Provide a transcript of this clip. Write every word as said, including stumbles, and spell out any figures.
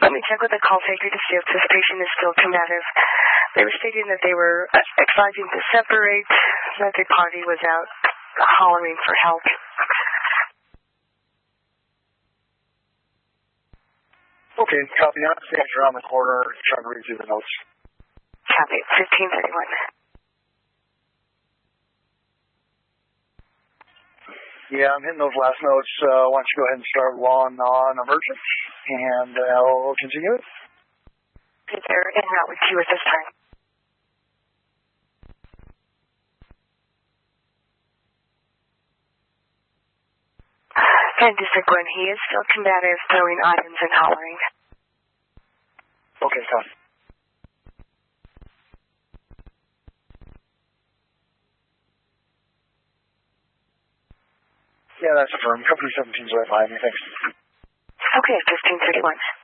Let me check with the call taker to see if this patient is still combative. They were stating that they were advising to separate, that the party was out hollering for help. Okay, copy. I'm standing around the corner trying to read through the notes. Copy. fifteen thirty-one. Yeah, I'm hitting those last notes. Uh, why don't you go ahead and start law non-emergent, and uh, I'll continue it. They're en route with you at this time. And District one, he is still combative, throwing items and hollering. Okay, copy. Yeah, that's affirmed. Company seventeen's right behind me, thanks. Okay, fifteen thirty-one.